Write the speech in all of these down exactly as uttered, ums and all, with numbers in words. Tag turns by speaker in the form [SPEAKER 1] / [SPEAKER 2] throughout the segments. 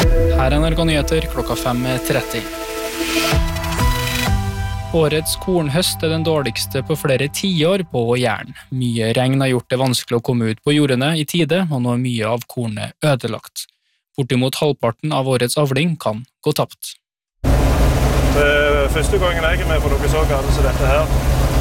[SPEAKER 1] Her er N R K Nyheter klokka fem tretti. Årets kornhøst er den dårligste på flere tiår på Jæren. Mye regn har gjort det vanskelig å komme ut på jordene i tide, og nå er mye av kornet ødelagt. Bortimot halvparten av årets avling kan gå tapt.
[SPEAKER 2] Det er første gangen jeg er med på noe så galt som dette her.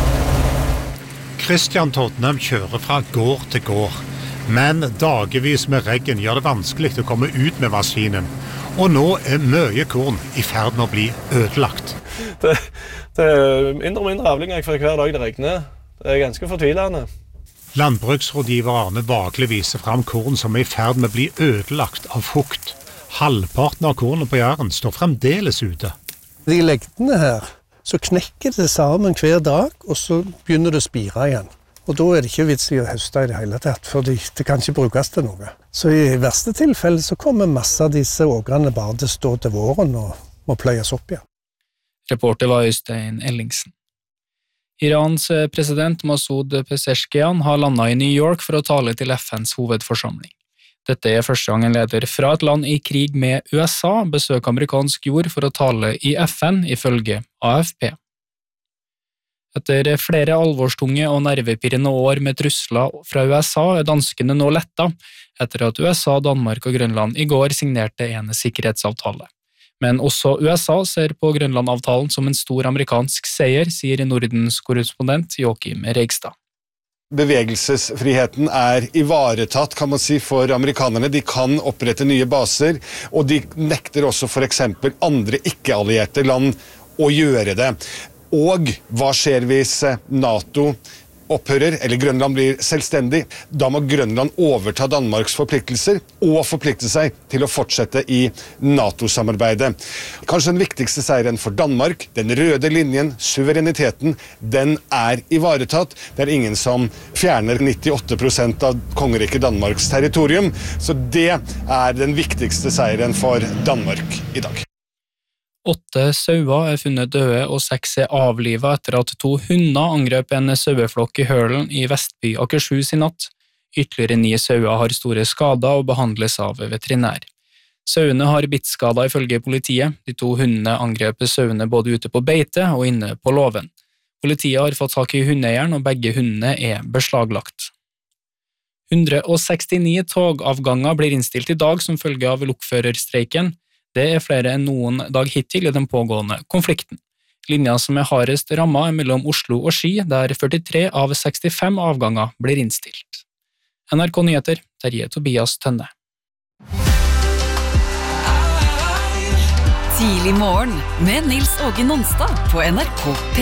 [SPEAKER 3] Kristian Tottenham kjører fra gård til gård. Men dagevis med regn gjør det vanskelig å komme ut med maskinen. Og nå er mye korn i ferd med å bli ødelagt.
[SPEAKER 2] Det, det er mindre og mindre avlinger for hver dag det regner. Det er ganske fortvilende.
[SPEAKER 3] Landbruksrådgiver Arne Vagle viser frem korn som er i ferd med å bli ødelagt av fukt. Halvparten av kornet på Jæren står fremdeles ute.
[SPEAKER 4] De legdene her, så knekker det sammen hver dag, og så begynner det å spire igjen. Og da er det ikke vits i å høste i det hele tatt, for det kan ikke brukes til noe. Så i verste tilfelle så kommer masse av disse ågrene bare til å stå til våren og må pløyes opp igjen.
[SPEAKER 1] Reporter var Øystein Ellingsen. Irans president Masoud Pezeshkian har landet i New York for å tale til F N's hovedforsamling. Dette er første gang en leder fra et land i krig med U S A besøker amerikansk jord for å tale i F N, ifølge A F P. Etter flere alvorstunge og nervepirrende år med trusler fra U S A er danskene nå letta, etter at U S A, Danmark og Grønland i går signerte en sikkerhetsavtale. Men også U S A ser på Grønland-avtalen som en stor amerikansk seier, sier Nordens korrespondent Joachim Reigstad.
[SPEAKER 5] Bevegelsesfriheten er ivaretatt, kan man si, for amerikanerne. De kan opprette nye baser, og de nekter også for eksempel andre ikke-allierte land å gjøre det. Og hva skjer hvis NATO opphører, eller Grønland blir selvstendig? Da må Grønland overta Danmarks forpliktelser og forplikte seg til å fortsette i NATO-samarbeidet. Kanskje den viktigste seieren for Danmark, den røde linjen, suvereniteten, den er ivaretatt. Det er ingen som fjerner nittiåtte prosent av kongeriket Danmarks territorium, så det er den viktigste seieren for Danmark i dag.
[SPEAKER 1] Åtte sauer er funnet døde og seks er avlivet etter at to hunder angrep en saueflokk i Hølen i Vestby Akershus i natt. Ytterligere ni sauer har store skader og behandles av veterinær. Sauene har bittskader ifølge politiet. De to hundene angrep sauene både ute på beite og inne på låven. Politiet har fått tak i hundeeieren, og begge hundene er beslaglagt. hundre og sekstini togavganger blir innstilt i dag som følge av lokførerstreiken. Det er flere enn noen dag hittil i den pågående konflikten. Linja som er hardest rammet er mellom Oslo og Ski, der førtitre av sekstifem avganger blir innstilt. N R K Nyheter, Terje Tobias Tønne.
[SPEAKER 6] Tidlig morgen med Nils Åge Nonstad på N R K P